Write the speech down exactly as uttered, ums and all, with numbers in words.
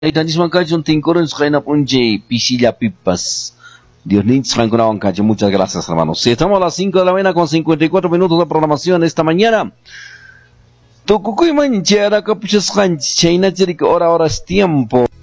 Aytanisman kachun tinkurin sujaina punche pisilla pipas. Dios nints rankunawan kacho. Muchas gracias, hermanos. Si estamos a las cinco de la mañana con cincuenta y cuatro minutos de programación esta mañana. Tukukuy manche ara kapuchas hanch chaina chirik hora hora es tiempo.